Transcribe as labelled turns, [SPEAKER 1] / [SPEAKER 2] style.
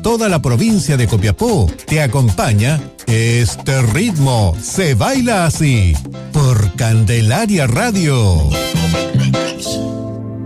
[SPEAKER 1] toda la provincia de Copiapó, te acompaña Este ritmo se baila así por Candelaria Radio.